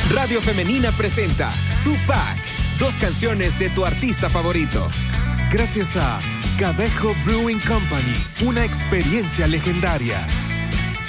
Radio Femenina presenta Tupac, 2 canciones de tu artista favorito. Gracias a Cabejo Brewing Company, una experiencia legendaria.